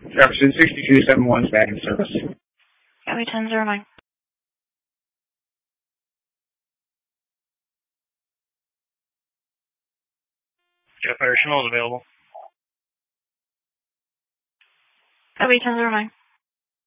Jefferson 6271 is back in service. Copy 1009. Jeff Fire Chanel is available. Copy 1009.